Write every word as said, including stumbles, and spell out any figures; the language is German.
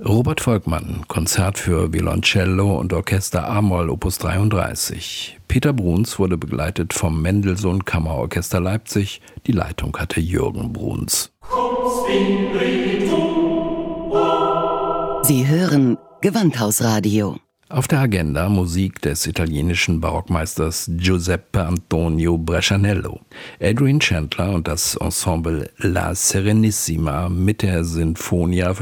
Robert Volkmann, Konzert für Violoncello und Orchester a-Moll Opus dreiunddreißig. Peter Bruns wurde begleitet vom Mendelssohn Kammerorchester Leipzig. Die Leitung hatte Jürgen Bruns. Sie hören Gewandhausradio. Auf der Agenda Musik des italienischen Barockmeisters Giuseppe Antonio Brescianello. Adrian Chandler und das Ensemble La Serenissima mit der Sinfonia